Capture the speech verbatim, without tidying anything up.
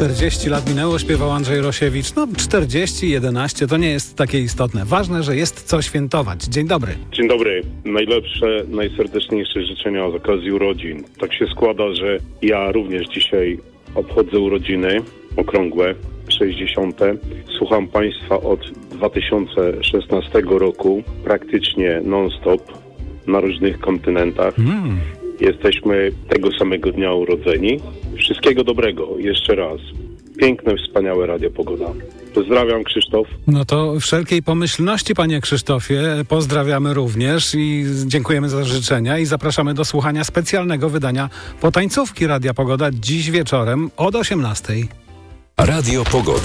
czterdzieści lat minęło, śpiewał Andrzej Rosiewicz. No czterdzieści, jedenaście to nie jest takie istotne. Ważne, że jest co świętować. Dzień dobry. Dzień dobry. Najlepsze, najserdeczniejsze życzenia z okazji urodzin. Tak się składa, że ja również dzisiaj obchodzę urodziny okrągłe, sześćdziesiąte. Słucham Państwa od dwa tysiące szesnastego roku, praktycznie non-stop, na różnych kontynentach. Mm. Jesteśmy tego samego dnia urodzeni. Wszystkiego dobrego, jeszcze raz. Piękne, wspaniałe Radio Pogoda. Pozdrawiam, Krzysztof. No to wszelkiej pomyślności, panie Krzysztofie, pozdrawiamy również i dziękujemy za życzenia i zapraszamy do słuchania specjalnego wydania Potańcówki Radia Pogoda dziś wieczorem od osiemnastej. Radio Pogoda.